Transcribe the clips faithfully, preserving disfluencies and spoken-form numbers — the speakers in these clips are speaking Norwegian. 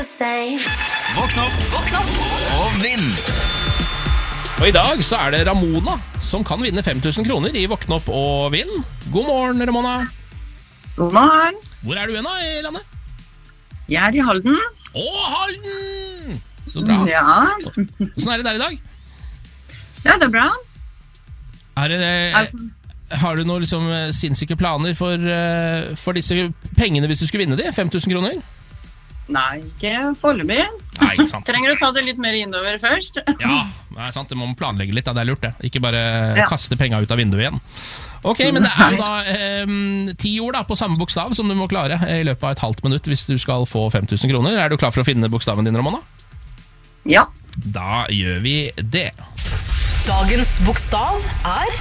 Våkn opp, våkn opp og vinn. Og i dag så er det Ramona som kan vinne fem tusen kroner i Våkn opp og vinn. God morgen, Ramona. God morgen. Hvor er du igjen da i landet? Jeg er i Halden. Å, Halden! Så bra. Ja. Hvordan er det der i dag? Ja, det er bra. Er det, har du noen liksom sinnssyke planer for, uh, for disse pengene hvis du skulle vinne de? fem tusen kroner? Nei, ikke foreløpig. Nei, ikke sant. Trenger du ta det litt mer innover først? Ja, det er sant. Det må man planlegge litt. Da. Det er lurt det. Ikke bare Ja. kaste penger ut av vinduet igjen. Ok, men det er jo da eh, ti ord da, på samme bokstav som du må klare i løpet av et halvt minutt hvis du skal få fem tusen kroner. Er du klar for å finne bokstaven din, Ramona? Ja. Da gjør vi det. Dagens bokstav er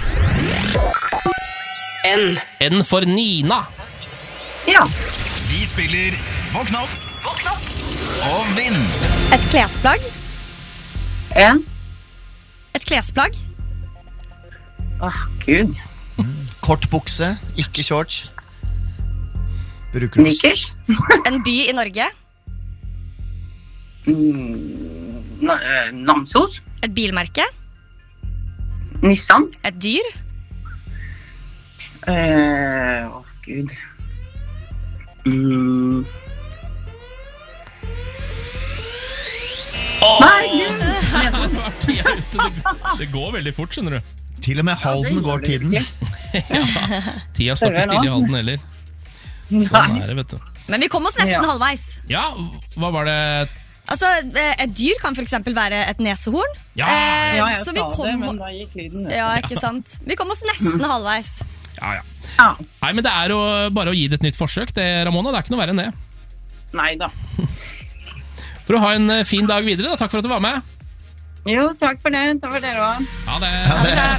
N. N for Nina. Ja. Vi spiller Våkn opp, våkn opp og vinn. Et klesplagg. En. Et klesplagg. Åh, Gud. Kort bukse, ikke shorts. Bruker du Nikkers. En by i Norge. Mm, na- eh, Namsos. Et bilmerke. Nissan. Et dyr. Eh, Åh, Gud. Mm. Nei, Gud. Tida er ute. Det, det går veldig fort, skjønner du. Til og med Halden det går gjør det tiden. ikke. Tida står ikke stille i Halden heller. Sånn er det, vet du. Men vi kom oss nesten Ja. halvveis. Ja, hva var det? Altså, eh, Et dyr kan for eksempel være et nesehorn. Ja, Eh, Ja, jeg så vi sa kom, det, men da gikk lyden ut. ja, ikke sant? Vi kom oss nesten halvveis. ja, ja. Ja. Nei, men det er jo bare å gi det et nytt forsøk, det, Ramona. Det er ikke noe verre enn det. Nei da. For å ha en fin dag videre, da. Takk for at du var med. Jo, takk for det. Takk for dere også. Ha det. Ha det.